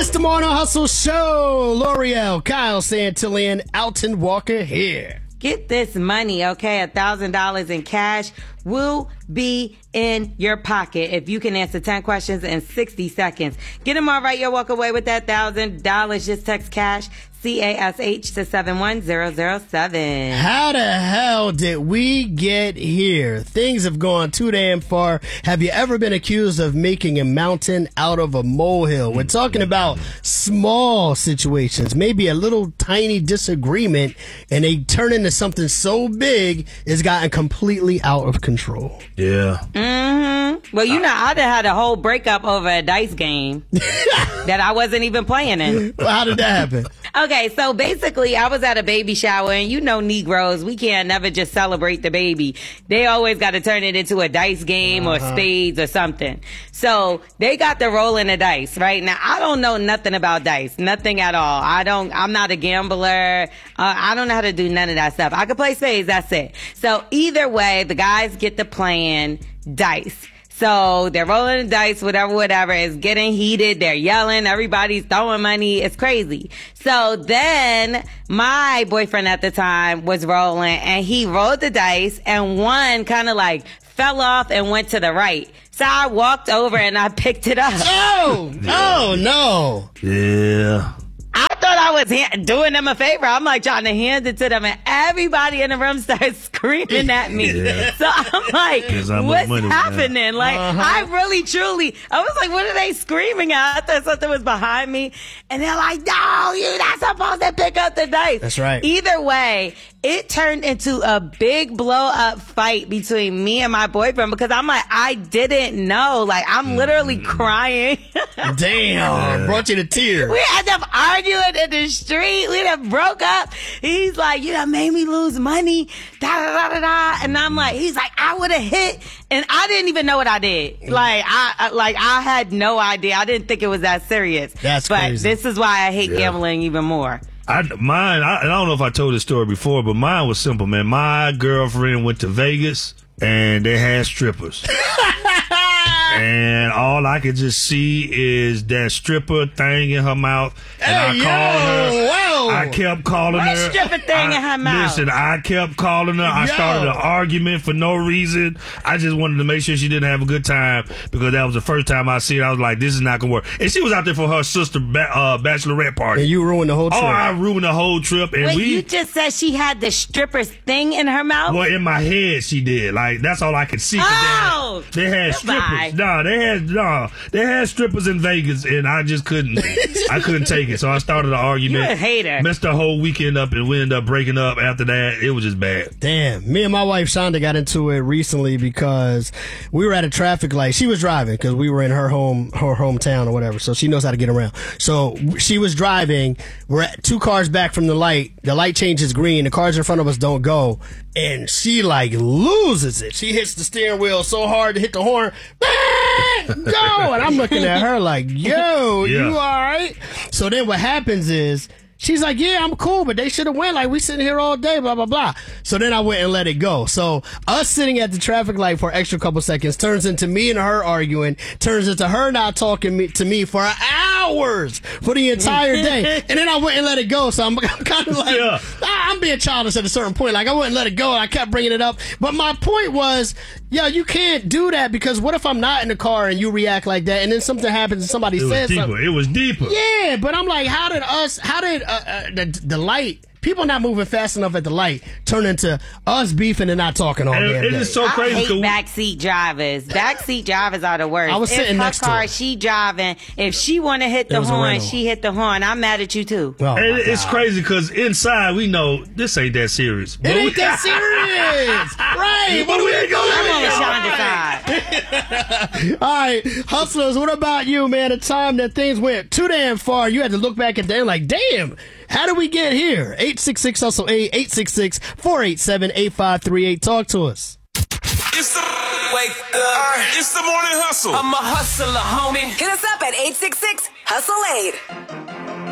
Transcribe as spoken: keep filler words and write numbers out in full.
It's the Morning Hustle Show. L'Oreal, Kyle Santillan, Alton Walker here. Get this money, okay? A thousand dollars in cash will be in your pocket if you can answer ten questions in sixty seconds. Get them all right, you'll walk away with that thousand dollars. Just text cash, C A S H, to seven one zero zero seven. How the hell did we get here? Things have gone too damn far. Have you ever been accused of making a mountain out of a molehill? We're talking about small situations, maybe a little tiny disagreement, and they turn into something so big it's gotten completely out of control. Yeah. Mm-hmm. Well, you know, I done had a whole breakup over a dice game that I wasn't even playing in. Well, how did that happen? Okay, so basically, I was at a baby shower, and you know Negroes, we can't never just celebrate the baby. They always got to turn it into a dice game uh-huh. or spades or something. So they got to roll in the dice, right? Now, I don't know nothing about dice, nothing at all. I don't, I'm not a gambler. Uh, I don't know how to do none of that stuff. I can play spades, that's it. So either way, the guys get to playing dice. So they're rolling the dice, whatever, whatever. It's getting heated. They're yelling. Everybody's throwing money. It's crazy. So then my boyfriend at the time was rolling, and he rolled the dice, and one kind of like fell off and went to the right. So I walked over and I picked it up. Oh, oh no. Yeah. I thought I was ha- doing them a favor. I'm like trying to hand it to them, and everybody in the room starts screaming at me. Yeah. So I'm like, what's money, happening? Man. Like, uh-huh. I really, truly, I was like, what are they screaming at? I thought something was behind me. And they're like, no, you're not supposed to pick up the dice. That's right. Either way, it turned into a big blow up fight between me and my boyfriend, because I'm like, I didn't know. Like, I'm literally crying. Damn. Brought you to tears. We ended up arguing in the street. We done broke up. He's like, you done made me lose money. Da da da da da. And I'm like, he's like, I would have hit, and I didn't even know what I did. Like I, I like I had no idea. I didn't think it was that serious. That's but crazy. This is why I hate yeah. gambling even more. I, mine, I, I don't know if I told this story before, but mine was simple, man. My girlfriend went to Vegas, and they had strippers. And all I could just see is that stripper thing in her mouth. And hey, I yo, called her. Whoa. I kept calling what her. stripper thing I, in her mouth? Listen, I kept calling her. I yo. started an argument for no reason. I just wanted to make sure she didn't have a good time, because that was the first time I see it. I was like, this is not going to work. And she was out there for her sister's ba- uh, bachelorette party. And you ruined the whole trip. Oh, I ruined the whole trip. And Wait, we, you just said she had the stripper's thing in her mouth? Well, in my head, she did. Like, that's all I could see. Oh! They had, they had strippers. No, they had, no, they had strippers in Vegas, and I just couldn't, I couldn't take it. So I started an argument. You're a hater. Messed the whole weekend up, and we ended up breaking up after that. It was just bad. Damn. Me and my wife, Shonda, got into it recently because we were at a traffic light. She was driving because we were in her home, her hometown or whatever. So she knows how to get around. So she was driving. We're at two cars back from the light. The light changes green. The cars in front of us don't go. And she like loses it. She hits the steering wheel so hard to hit the horn. Go! And I'm looking at her like, yo, yeah. you all right? So then what happens is, she's like, yeah, I'm cool, but they should have went. Like, we sitting here all day, blah, blah, blah. So then I went and let it go. So us sitting at the traffic light for an extra couple seconds turns into me and her arguing, turns into her not talking me, to me for hours, for the entire day. And then I went and let it go. So I'm, I'm kind of like, yeah. I'm being childish at a certain point. Like, I wouldn't let it go, and I kept bringing it up. But my point was, yeah, you can't do that, because what if I'm not in the car and you react like that, and then something happens and somebody it says was deeper. something? It was deeper. Yeah, but I'm like, how did us, how did uh, uh, the, the light, people not moving fast enough at the light, turn into us beefing and not talking all and, damn it day? is so crazy. I hate backseat drivers. Backseat drivers are the worst. I was sitting if her next car, to her. she driving. If she want to hit the horn, she hit the horn. I'm mad at you too. Oh, and it's crazy because inside we know this ain't that serious. It ain't that serious, right? But we ain't gonna I'm on Shonda's side. All right, hustlers. What about you, man? A time that things went too damn far, you had to look back at them like, damn. How did we get here? eight six six hustle eight, eight six six, four eight seven, eight five three eight. Talk to us. It's the wake up. It's the morning hustle. I'm a hustler, homie. Hit us up at eight six six hustle eight.